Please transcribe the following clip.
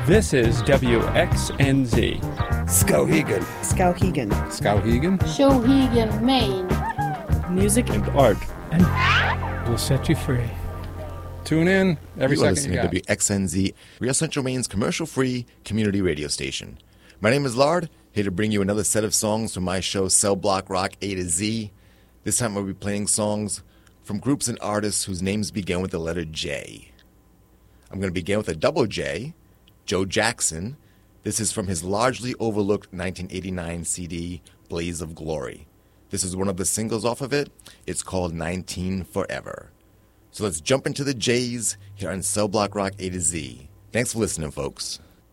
This is WXNZ. Skowhegan. Skowhegan. Skowhegan. Skowhegan, Maine. Music And art. And will set you free. Tune in every You are second you listening got. to WXNZ, Real Central Maine's commercial-free community radio station. My name is Lard, here to bring you another set of songs from my show Cell Block Rock A to Z. This time I'll be playing songs from groups and artists whose names begin with the letter J. I'm going to begin with a double J, Joe Jackson. This is from his largely overlooked 1989 CD, Blaze of Glory. This is one of the singles off of it. It's called 19 Forever. So let's jump into the J's here on Cell Block Rock A to Z. Thanks for listening, folks.